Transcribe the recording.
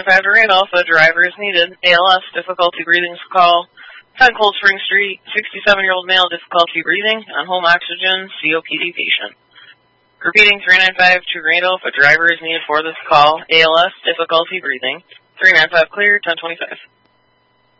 395 to Randolph, a driver is needed. ALS, difficulty breathing, call 10 Cold Spring Street, 67-year-old male, difficulty breathing, on home oxygen, COPD patient. Repeating 395 to Randolph, a driver is needed for this call. ALS, difficulty breathing. 395 clear, 1025.